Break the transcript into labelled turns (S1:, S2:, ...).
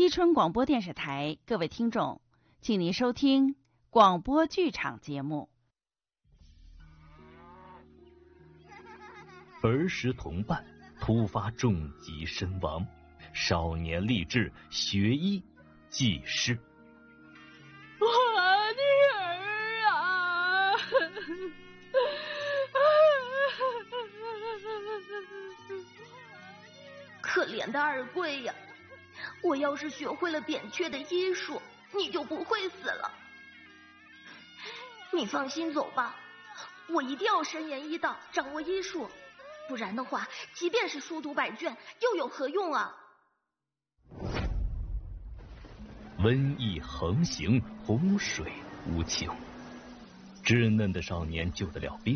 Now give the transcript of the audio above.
S1: 伊春广播电视台，各位听众，请您收听广播剧场节目。
S2: 儿时同伴突发重疾身亡，少年立志学医济世。
S3: 我女儿啊！
S4: 可怜的二贵呀！我要是学会了扁鹊的医术，你就不会死了。你放心走吧，我一定要深研医道，掌握医术，不然的话，即便是书读百卷，又有何用啊？
S2: 瘟疫横行，洪水无情，稚嫩的少年救得了病